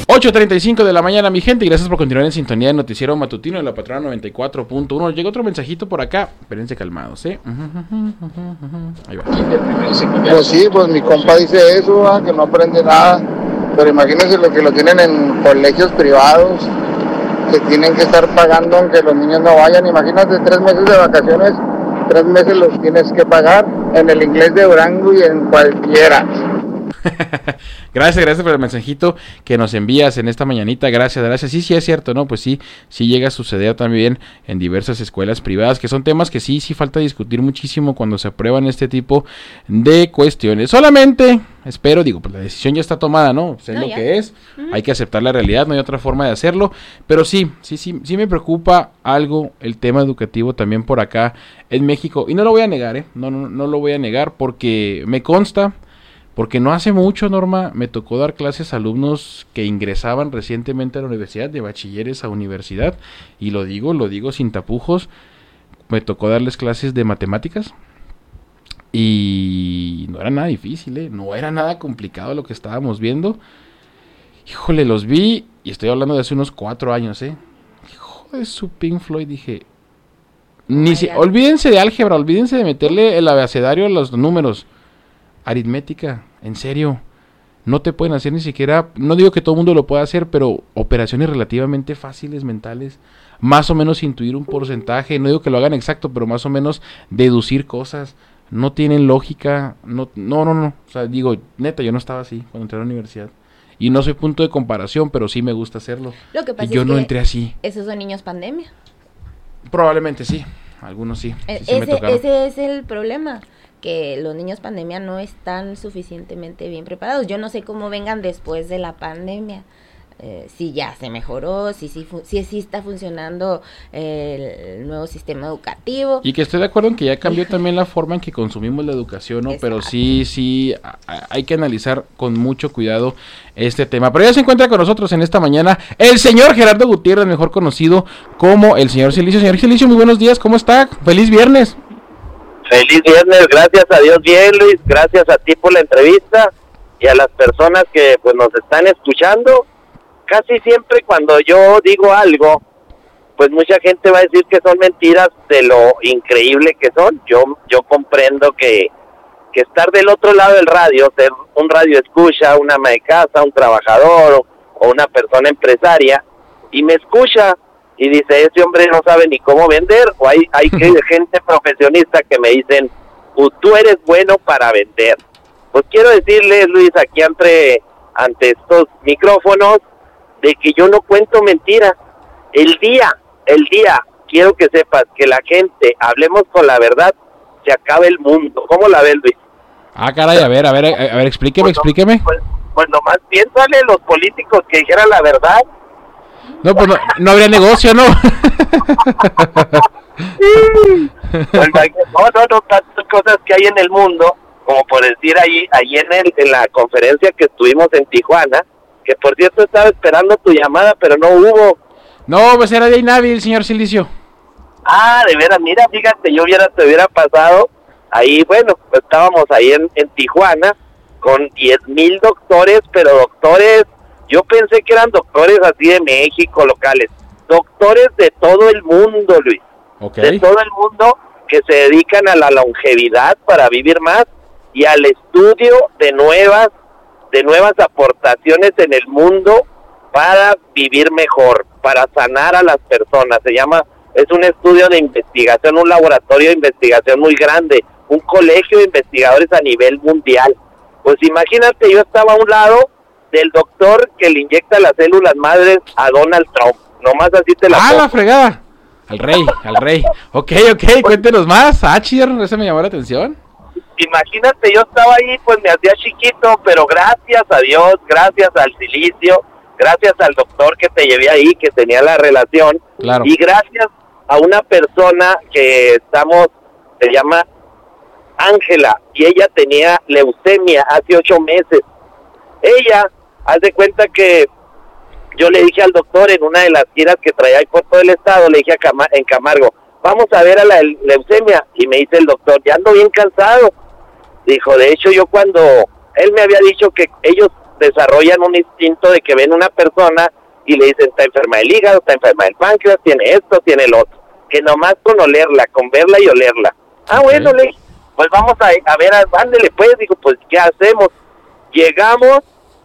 8:35 de la mañana, mi gente, y gracias por continuar en sintonía de Noticiero Matutino de la Patrona 94.1. Llega otro mensajito por acá, espérense calmados, Ahí va. Pues sí, pues mi compa dice eso, que no aprende nada, pero imagínense lo que lo tienen en colegios privados, que tienen que estar pagando aunque los niños no vayan. Imagínate 3 meses de vacaciones, 3 meses los tienes que pagar en el inglés de Durango y en cualquiera. Gracias por el mensajito que nos envías en esta mañanita, gracias. Sí, es cierto, ¿no? Pues sí llega a suceder también en diversas escuelas privadas, que son temas que sí falta discutir muchísimo cuando se aprueban este tipo de cuestiones. Solamente, espero, pues la decisión ya está tomada, ¿no? Pues es lo que es, hay que aceptar la realidad, no hay otra forma de hacerlo, pero sí me preocupa algo el tema educativo también por acá en México, y no lo voy a negar, no lo voy a negar porque me consta. Porque no hace mucho, Norma, me tocó dar clases a alumnos que ingresaban recientemente a la universidad, de bachilleres a universidad, y lo digo sin tapujos, me tocó darles clases de matemáticas, y no era nada difícil, no era nada complicado lo que estábamos viendo. Híjole, los vi, y estoy hablando de hace unos 4 años, Hijo de su Pink Floyd, dije, olvídense de álgebra, olvídense de meterle el abecedario a los números. Aritmética, en serio, no te pueden hacer ni siquiera, no digo que todo el mundo lo pueda hacer, pero operaciones relativamente fáciles mentales, más o menos intuir un porcentaje, no digo que lo hagan exacto, pero más o menos deducir cosas, no tienen lógica, no, o sea, digo, neta, yo no estaba así cuando entré a la universidad, y no soy punto de comparación, pero sí me gusta hacerlo. Lo que pasa yo es no que entré así. ¿Esos son niños pandemia? Probablemente sí, algunos sí. Ese es el problema, que los niños pandemia no están suficientemente bien preparados. Yo no sé cómo vengan después de la pandemia, si ya se mejoró, si está funcionando el nuevo sistema educativo. Y que estoy de acuerdo en que ya cambió también la forma en que consumimos la educación, ¿no? Exacto. Pero sí, hay que analizar con mucho cuidado este tema. Pero ya se encuentra con nosotros en esta mañana el señor Gerardo Gutiérrez, mejor conocido como el señor Silicio. Señor Silicio, muy buenos días, ¿cómo está? ¡Feliz viernes! Feliz viernes, gracias a Dios bien, Luis, gracias a ti por la entrevista y a las personas que pues nos están escuchando. Casi siempre cuando yo digo algo, pues mucha gente va a decir que son mentiras de lo increíble que son. Yo comprendo que estar del otro lado del radio, ser un radio escucha, una ama de casa, un trabajador o una persona empresaria, y me escucha y dice, ese hombre no sabe ni cómo vender, o hay gente profesionista que me dicen, tú eres bueno para vender. Pues quiero decirles, Luis, aquí ante estos micrófonos, de que yo no cuento mentiras. El día, quiero que sepas que la gente, hablemos con la verdad, se acaba el mundo. ¿Cómo la ves, Luis? Ah, caray, a ver, explíqueme. Pues nomás piénsale los políticos que dijeran la verdad. No, pues no habría negocio, ¿no? No, tantas cosas que hay en el mundo, como por decir ahí en la conferencia que estuvimos en Tijuana, que por cierto estaba esperando tu llamada, pero no hubo. No, pues era de inhábil, señor Silicio. Ah, de veras, mira, fíjate, te hubiera pasado, ahí, bueno, pues estábamos ahí en Tijuana, con 10,000 doctores, pero doctores, yo pensé que eran doctores así de México, locales, doctores de todo el mundo, Luis, okay. De todo el mundo que se dedican a la longevidad para vivir más y al estudio de nuevas aportaciones en el mundo para vivir mejor, para sanar a las personas. Es un estudio de investigación, un laboratorio de investigación muy grande, un colegio de investigadores a nivel mundial. Pues imagínate, yo estaba a un lado del doctor que le inyecta las células madres a Donald Trump. Nomás así te la pongo. La fregada. Al rey. Ok, cuéntenos más. Chido, esa me llamó la atención. Imagínate, yo estaba ahí, pues me hacía chiquito, pero gracias a Dios, gracias al Silicio, gracias al doctor que te llevé ahí, que tenía la relación, claro. Y gracias a una persona que se llama Ángela, y ella tenía leucemia hace 8 meses. Ella, haz de cuenta que yo le dije al doctor en una de las giras que traía ahí por todo el estado, le dije en Camargo, vamos a ver a la leucemia, y me dice el doctor, ya ando bien cansado. Dijo, de hecho yo cuando él me había dicho que ellos desarrollan un instinto de que ven una persona y le dicen, está enferma del hígado, está enferma del páncreas, tiene esto, tiene el otro. Que nomás con olerla, con verla y olerla. Ah, bueno, le dije, pues vamos a ver, ándele pues, digo, pues, ¿qué hacemos? Llegamos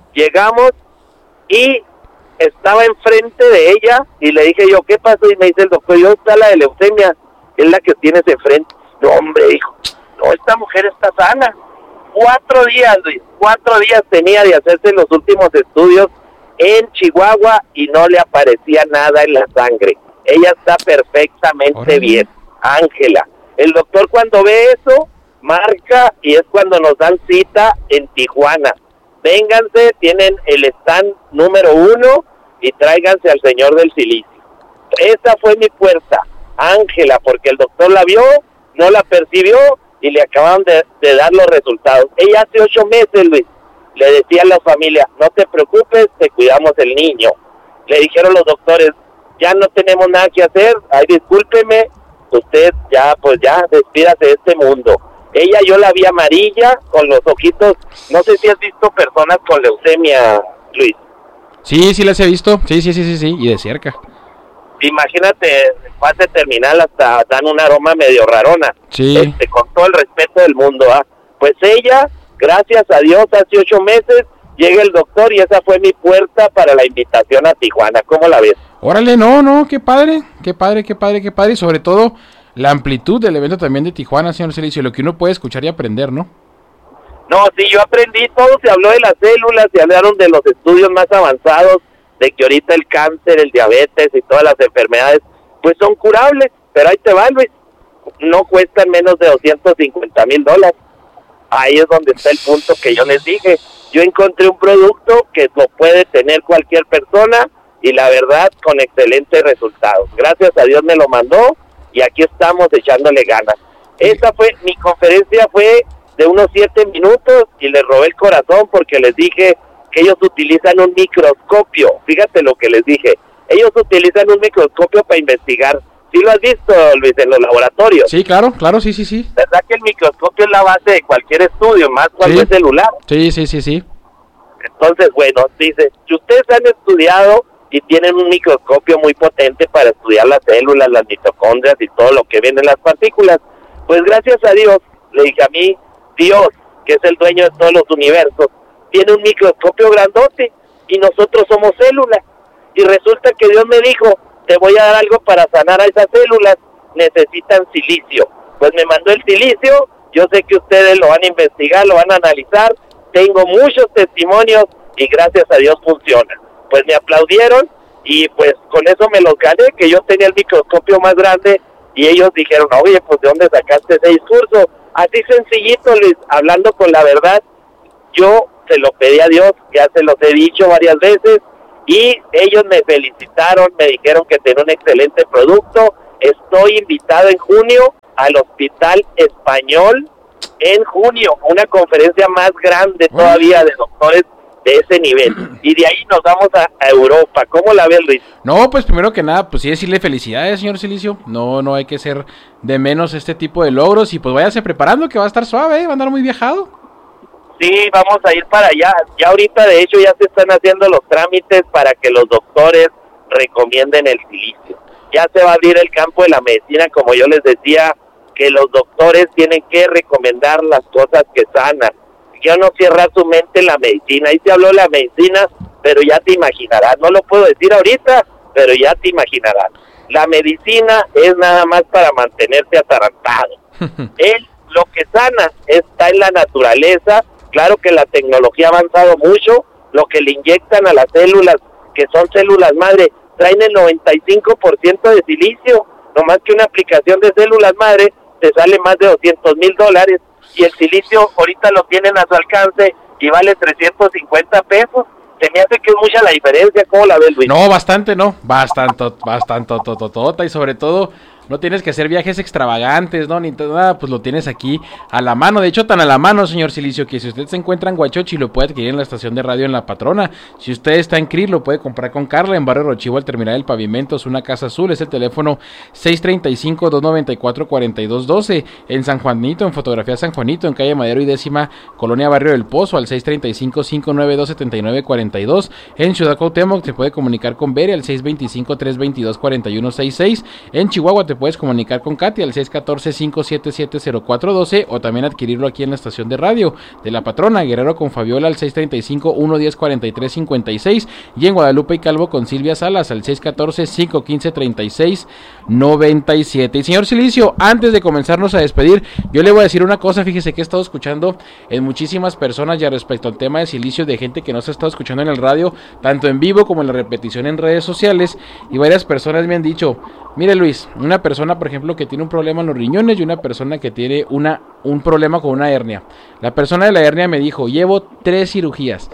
y estaba enfrente de ella y le dije yo, ¿qué pasó? Y me dice el doctor, yo, está la de leucemia, es la que tienes enfrente. No, hombre, dijo, no, esta mujer está sana. 4 días, Luis, 4 días tenía de hacerse los últimos estudios en Chihuahua y no le aparecía nada en la sangre. Ella está perfectamente bien, Ángela. El doctor cuando ve eso, marca y es cuando nos dan cita en Tijuana. Vénganse, tienen el stand número 1 y tráiganse al señor del silicio. Esa fue mi puerta, Ángela, porque el doctor la vio, no la percibió y le acababan de dar los resultados. Ella hace 8 meses, Luis, le decía a la familia, no te preocupes, te cuidamos el niño. Le dijeron los doctores, ya no tenemos nada que hacer, ay, discúlpeme, usted ya, pues ya, despídase de este mundo. Ella yo la vi amarilla, con los ojitos, no sé si has visto personas con leucemia, Luis. Sí, las he visto, sí, y de cerca. Imagínate, fase terminal hasta dan un aroma medio rarona. Sí. Con todo el respeto del mundo, ¿ah? Pues ella, gracias a Dios, hace 8 meses, llega el doctor y esa fue mi puerta para la invitación a Tijuana. ¿Cómo la ves? Órale, no, qué padre, y sobre todo la amplitud del evento también de Tijuana, señor Celicio, lo que uno puede escuchar y aprender, ¿no? No, sí, yo aprendí todo, se habló de las células, se hablaron de los estudios más avanzados, de que ahorita el cáncer, el diabetes y todas las enfermedades, pues son curables, pero ahí te va, Luis, no cuestan menos de $250,000. Ahí es donde está el punto que yo les dije. Yo encontré un producto que lo puede tener cualquier persona y la verdad con excelentes resultados. Gracias a Dios me lo mandó y aquí estamos echándole ganas. Esta fue, mi conferencia fue de unos 7 minutos y les robé el corazón porque les dije que ellos utilizan un microscopio. Fíjate lo que les dije. Ellos utilizan un microscopio para investigar. ¿Sí lo has visto, Luis, en los laboratorios? Sí, claro, sí. ¿Verdad que el microscopio es la base de cualquier estudio, más cuando es celular? Sí. Entonces, bueno, dice, si ustedes han estudiado y tienen un microscopio muy potente para estudiar las células, las mitocondrias y todo lo que viene en las partículas, pues gracias a Dios, le dije a mí, Dios, que es el dueño de todos los universos, tiene un microscopio grandote y nosotros somos células. Y resulta que Dios me dijo, te voy a dar algo para sanar a esas células, necesitan silicio. Pues me mandó el silicio, yo sé que ustedes lo van a investigar, lo van a analizar, tengo muchos testimonios y gracias a Dios funciona. Pues me aplaudieron y pues con eso me los gané, que yo tenía el microscopio más grande y ellos dijeron, oye, pues ¿de dónde sacaste ese discurso? Así sencillito, Luis, hablando con la verdad, yo se lo pedí a Dios, ya se los he dicho varias veces, y ellos me felicitaron, me dijeron que tenía un excelente producto. Estoy invitado en junio al Hospital Español, en junio, una conferencia más grande todavía de doctores de ese nivel, y de ahí nos vamos a Europa. ¿Cómo la ves, Luis? No, pues primero que nada, pues sí decirle felicidades, señor Cilicio. No hay que ser de menos este tipo de logros, y pues váyase preparando que va a estar suave, va a andar muy viajado. Sí, vamos a ir para allá. Ya ahorita, de hecho, ya se están haciendo los trámites para que los doctores recomienden el silicio. Ya se va a abrir el campo de la medicina, como yo les decía, que los doctores tienen que recomendar las cosas que sanan. Ya no cierra su mente la medicina. Ahí se habló de la medicina, pero ya te imaginarás. No lo puedo decir ahorita, pero ya te imaginarás. La medicina es nada más para mantenerte atarantado. Lo que sana está en la naturaleza. Claro que la tecnología ha avanzado mucho, lo que le inyectan a las células, que son células madre, traen el 95% de silicio, no más que una aplicación de células madre te sale más de $200,000, y el silicio ahorita lo tienen a su alcance y vale $350. Se me hace que es mucha la diferencia. ¿Cómo la ves, Luis? No, bastante, tototota, y sobre todo no tienes que hacer viajes extravagantes, ¿no? Ni nada, pues lo tienes aquí a la mano. De hecho, tan a la mano, señor Silicio, que si usted se encuentra en Huachochi, lo puede adquirir en la estación de radio en La Patrona. Si usted está en CRI, lo puede comprar con Carla en Barrio Rochivo al terminar el pavimento. Es una casa azul, es el teléfono 635-294-4212. En San Juanito, en Fotografía San Juanito, en calle Madero y Décima, Colonia Barrio del Pozo, al 635-592-7942. En Ciudad Cuauhtémoc te puede comunicar con Bere al 625-322-4166. En Chihuahua te puedes comunicar con Katy al 614-577-0412 o también adquirirlo aquí en la estación de radio de La Patrona. Guerrero con Fabiola al 635-110-4356 y en Guadalupe y Calvo con Silvia Salas al 614-515-3697. Y señor Silicio, antes de comenzarnos a despedir, yo le voy a decir una cosa. Fíjese que he estado escuchando en muchísimas personas ya respecto al tema de Silicio, de gente que no se ha estado escuchando en el radio, tanto en vivo como en la repetición en redes sociales, y varias personas me han dicho: mire Luis, una persona por ejemplo que tiene un problema en los riñones y una persona que tiene un problema con una hernia. La persona de la hernia me dijo: llevo 3 cirugías,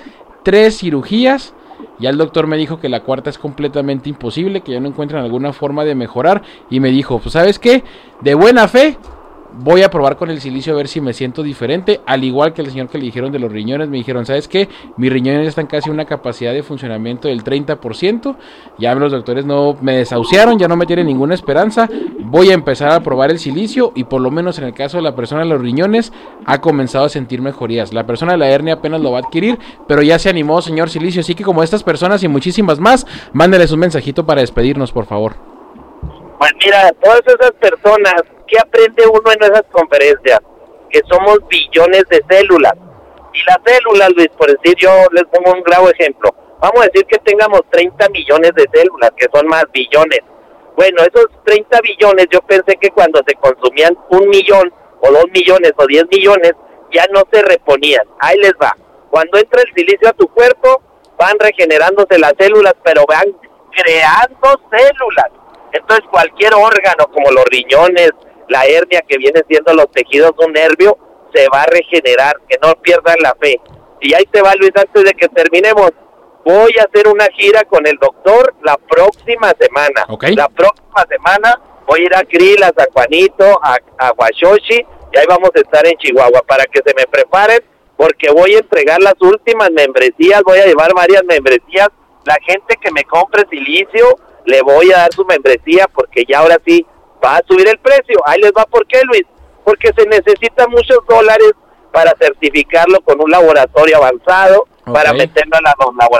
ya el doctor me dijo que la cuarta es completamente imposible, que ya no encuentran alguna forma de mejorar, y me dijo: pues ¿sabes qué? De buena fe voy a probar con el Silicio a ver si me siento diferente. Al igual que el señor que le dijeron de los riñones, me dijeron: ¿sabes qué? Mis riñones están casi una capacidad de funcionamiento del 30%. Ya los doctores no me desahuciaron, ya no me tienen ninguna esperanza. Voy a empezar a probar el Silicio y por lo menos en el caso de la persona de los riñones ha comenzado a sentir mejorías. La persona de la hernia apenas lo va a adquirir, pero ya se animó, señor Silicio. Así que como estas personas y muchísimas más, mándeles un mensajito para despedirnos, por favor. Pues mira, todas esas personas, ¿qué aprende uno en esas conferencias? Que somos billones de células. Y las células, Luis, por decir, yo les pongo un grave ejemplo. Vamos a decir que tengamos 30 millones de células, que son más billones. Bueno, esos 30 billones, yo pensé que cuando se consumían 1 millón, o 2 millones, o 10 millones, ya no se reponían. Ahí les va. Cuando entra el silicio a tu cuerpo, van regenerándose las células, pero van creando células. Entonces cualquier órgano como los riñones, la hernia que viene siendo los tejidos de un nervio, se va a regenerar, que no pierdan la fe. Y ahí te va, Luis, antes de que terminemos, voy a hacer una gira con el doctor la próxima semana. Okay. La próxima semana voy a ir a Krill, a San Juanito, a Huachochi, y ahí vamos a estar en Chihuahua, para que se me preparen, porque voy a entregar las últimas membresías, voy a llevar varias membresías. La gente que me compre silicio, le voy a dar su membresía, porque ya ahora sí va a subir el precio. Ahí les va. ¿Por qué, Luis? Porque se necesitan muchos dólares para certificarlo con un laboratorio avanzado, para meterlo a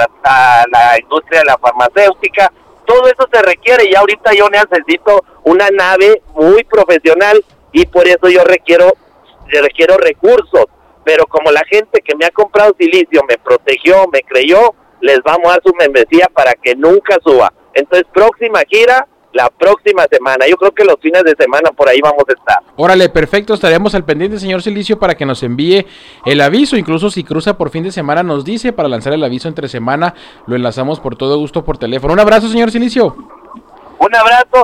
la industria de la farmacéutica. Todo eso se requiere, y ahorita yo necesito una nave muy profesional, y por eso yo requiero recursos. Pero como la gente que me ha comprado silicio me protegió, me creyó, les vamos a dar su membresía para que nunca suba. Entonces, próxima gira, la próxima semana. Yo creo que los fines de semana por ahí vamos a estar. Órale, perfecto, estaremos al pendiente, señor Silicio, para que nos envíe el aviso. Incluso si cruza por fin de semana, nos dice para lanzar el aviso entre semana. Lo enlazamos por todo gusto por teléfono. Un abrazo, señor Silicio. Un abrazo,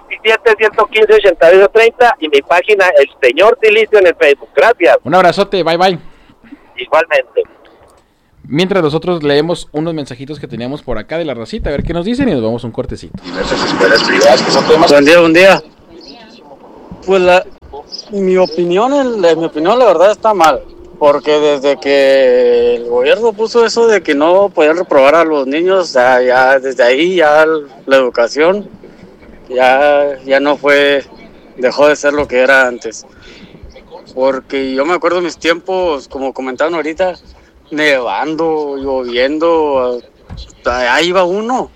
627-115-8830 y mi página, el señor Silicio, en el Facebook. Gracias. Un abrazote, bye bye. Igualmente. Mientras nosotros leemos unos mensajitos que teníamos por acá de la racita, a ver qué nos dicen, y nos vamos a un cortecito. Diversas escuelas privadas que son temas... Buen día. Pues en mi opinión, la verdad está mal, porque desde que el gobierno puso eso de que no podían reprobar a los niños, ya desde ahí ya la educación ya no fue, dejó de ser lo que era antes. Porque yo me acuerdo de mis tiempos, como comentaron ahorita, nevando, lloviendo, ahí iba uno.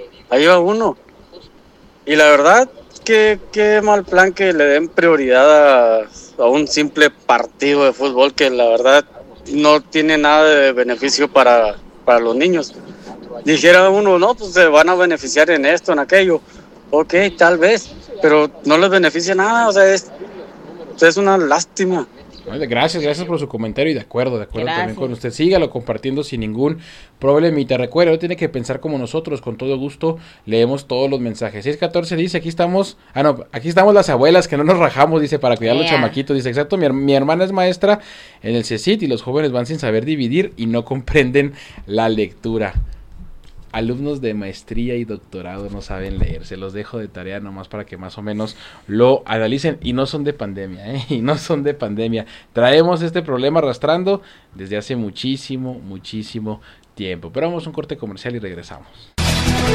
Y la verdad, qué mal plan que le den prioridad a un simple partido de fútbol que la verdad no tiene nada de beneficio para los niños. Dijera uno, no, pues se van a beneficiar en esto, en aquello. Ok, tal vez, pero no les beneficia nada, o sea, es una lástima. Gracias por su comentario, y de acuerdo también con usted. Sígalo compartiendo sin ningún problema, y te recuerdo, no tiene que pensar como nosotros, con todo gusto leemos todos los mensajes. 614 dice, aquí estamos las abuelas que no nos rajamos, dice, para cuidar a los chamaquitos. Dice, exacto, mi hermana es maestra en el CECIT y los jóvenes van sin saber dividir y no comprenden la lectura. alumnos de maestría y doctorado no saben leer. Se los dejo de tarea nomás para que más o menos lo analicen. Y no son de pandemia, y no son de pandemia. Traemos este problema arrastrando desde hace muchísimo tiempo. Pero vamos a un corte comercial y regresamos.